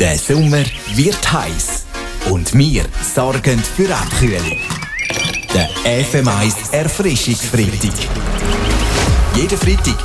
Der Sommer wird heiß und wir sorgen für Abkühlung. Der FM1 Erfrischungsfreitag. Jeden Freitag